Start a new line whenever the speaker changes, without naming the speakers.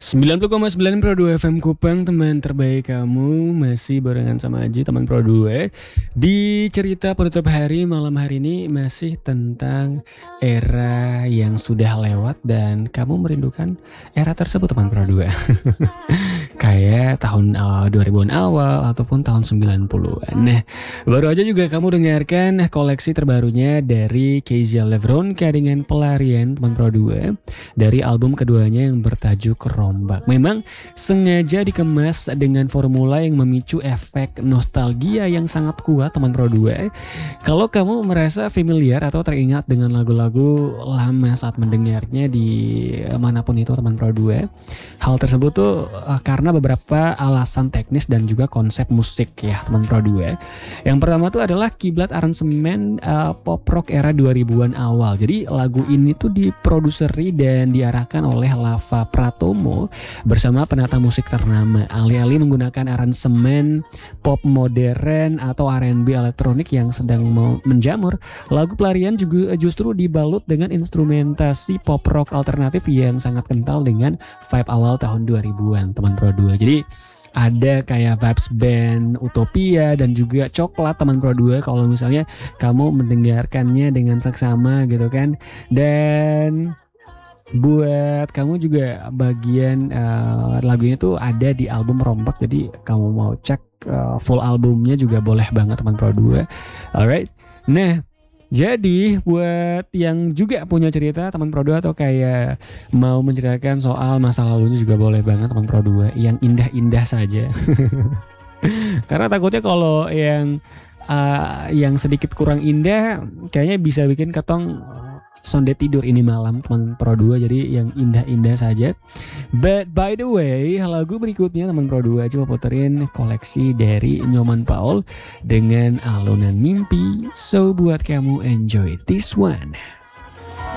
90,9 Pro 2 FM Kupang, teman terbaik kamu. Masih barengan sama Aji, teman Pro 2. Di cerita penutup hari malam hari ini masih tentang era yang sudah lewat dan kamu merindukan era tersebut, teman Pro 2. Kayak tahun 2000-an awal ataupun tahun 90-an. Nah, baru aja juga kamu dengarkan koleksi terbarunya dari Kezia Levronka dengan Pelarian, teman Pro 2, dari album keduanya yang bertajuk Rombak. Memang sengaja dikemas dengan formula yang memicu efek nostalgia yang sangat kuat, teman Pro 2. Kalau kamu merasa familiar atau teringat dengan lagu-lagu lama saat mendengarnya di manapun itu, teman Pro 2, hal tersebut tuh karena beberapa alasan teknis dan juga konsep musik ya, teman Pro 2. Yang pertama tuh adalah kiblat aransemen pop rock era 2000-an awal. Jadi lagu ini tuh diproduseri dan diarahkan oleh Lava Pratomo bersama penata musik ternama. Alih-alih menggunakan aransemen pop modern atau R&B elektronik yang sedang menjamur, lagu Pelarian juga justru dibalut dengan instrumentasi pop rock alternatif yang sangat kental dengan vibe awal tahun 2000-an, teman Pro 2. Jadi ada kayak vibes band Utopia dan juga Coklat, teman Pro 2, kalau misalnya kamu mendengarkannya dengan seksama gitu kan. Dan buat kamu juga bagian lagunya tuh ada di album Rombak, jadi kamu mau cek full albumnya juga boleh banget, teman Pro 2. Alright, nah jadi buat yang juga punya cerita, teman Pro 2, atau kayak mau menceritakan soal masa lalunya juga boleh banget, teman Pro 2, yang indah-indah saja. Karena takutnya kalau yang sedikit kurang indah kayaknya bisa bikin ketong sonde tidur ini malam, teman Pro 2. Jadi yang indah-indah saja. But by the way, lagu berikutnya, teman Pro 2, coba puterin koleksi dari Nyoman Paul dengan Alunan Mimpi. So buat kamu enjoy this one.